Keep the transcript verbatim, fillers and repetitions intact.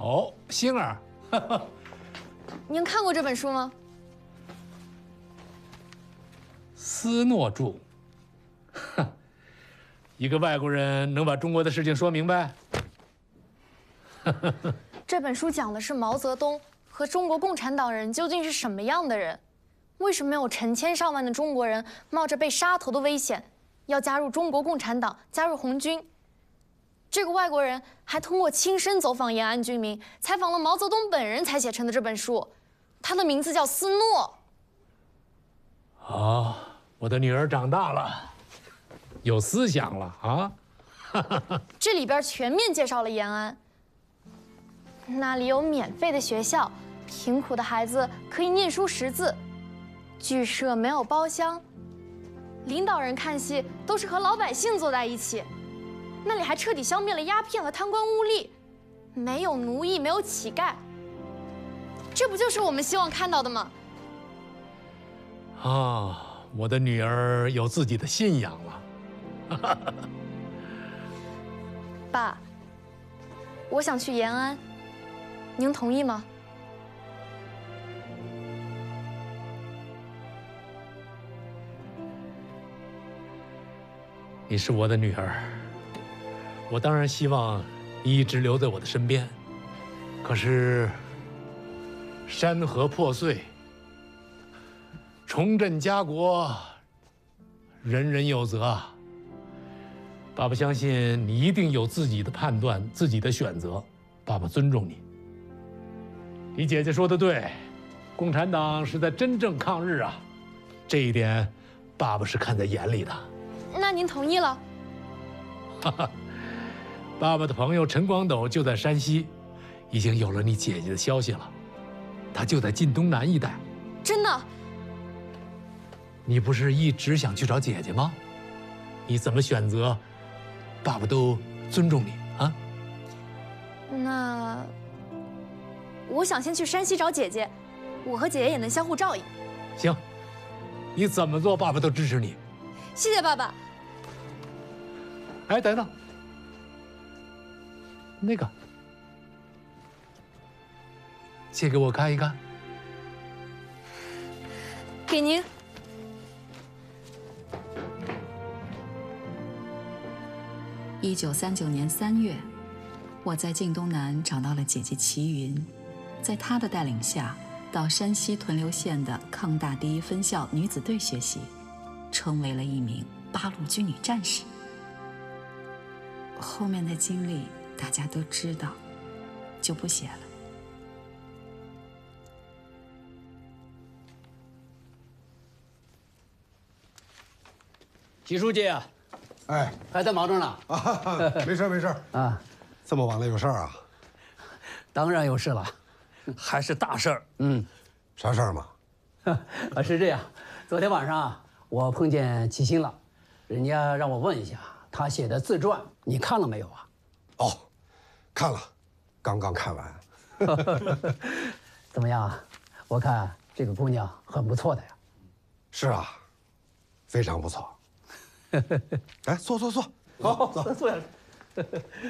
哦，星儿， 您看过这本书吗？ 斯诺著。哼，一个外国人能把中国的事情说明白？ 这本书讲的是毛泽东和中国共产党人究竟是什么样的人，为什么有成千上万的中国人冒着被杀头的危险，要加入中国共产党，加入红军？这个外国人还通过亲身走访延安军民，采访了毛泽东本人，才写成的这本书。他的名字叫斯诺。 哦，我的女儿长大了，有思想了啊！ 这里边全面介绍了延安，那里有免费的学校，贫苦的孩子可以念书识字，剧社没有包厢，领导人看戏都是和老百姓坐在一起。那里还彻底消灭了鸦片和贪官污吏，没有奴役，没有乞丐。这不就是我们希望看到的吗？ 啊，我的女儿有自己的信仰了。 爸，我想去延安，您同意吗？ 你是我的女儿，我当然希望你一直留在我的身边。可是，山河破碎，重振家国，人人有责。爸爸相信你一定有自己的判断，自己的选择。爸爸尊重你。你姐姐说的对，共产党是在真正抗日啊，这一点，爸爸是看在眼里的。 那您同意了？ 哈哈，爸爸的朋友陈光斗就在山西，已经有了你姐姐的消息了。他就在晋东南一带。 真的？ 你不是一直想去找姐姐吗？你怎么选择，爸爸都尊重你啊。 那我想先去山西找姐姐，我和姐姐也能相互照应。 行，你怎么做，爸爸都支持你。 谢谢爸爸。 哎，等等，那个，借给我看一看。 给您。 一九三九年三月，我在晋东南找到了姐姐齐云，在她的带领下，到山西屯留县的抗大第一分校女子队学习，成为了一名八路军女战士。后面的经历大家都知道，就不写了。 齐书记啊， 哎， 还在忙着呢。 啊，没事没事啊， 这么晚了有事儿啊？ 当然有事了，还是大事儿。嗯， 啥事儿嘛？ 啊，是这样，昨天晚上啊，我碰见齐心了，人家让我问一下他写的自传，你看了没有啊？ 哦，看了，刚刚看完。 怎么样啊？我看这个姑娘很不错的呀。 是啊，非常不错。哎，坐坐坐，好，走， 坐下。